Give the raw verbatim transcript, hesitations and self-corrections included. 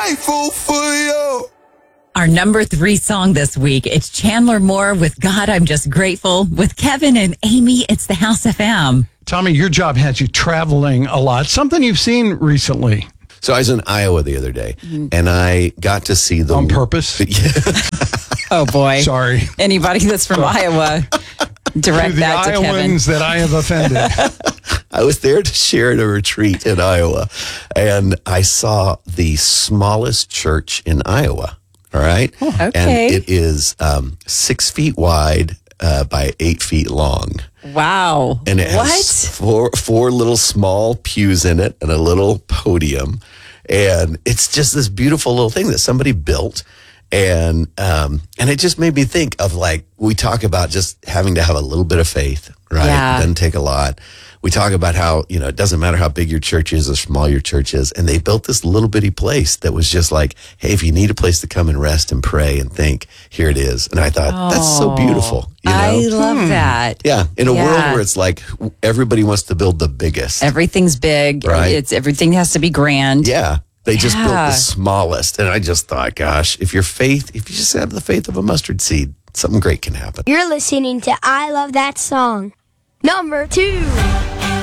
grateful for you. Our number three song this week, it's Chandler Moore with God, I'm Just Grateful. With Kevin and Amy, it's the House F M. Tommy, your job has you traveling a lot. Something you've seen recently. So I was in Iowa the other day, and I got to see the... On purpose? Oh, boy. Sorry. Anybody that's from Iowa, direct the that to Kevin. Iowans that I have offended. I was there to share at a retreat in Iowa, and I saw the smallest church in Iowa, all right? Oh, okay. And it is um, six feet wide uh, by eight feet long. Wow. And it what? has four, four little small pews in it and a little podium. And it's just this beautiful little thing that somebody built. And um, and it just made me think of, like, we talk about just having to have a little bit of faith, right? Yeah. It doesn't take a lot. We talk about how, you know, it doesn't matter how big your church is or small your church is. And they built this little bitty place that was just like, hey, if you need a place to come and rest and pray and think, here it is. And I thought, oh, that's so beautiful. You know? I love hmm. that. Yeah. In a yeah. world where it's like everybody wants to build the biggest. Everything's big. Right. It's everything has to be grand. Yeah. They just yeah. built the smallest. And I just thought, gosh, if your faith, if you just have the faith of a mustard seed, something great can happen. You're listening to I Love That Song. Number two.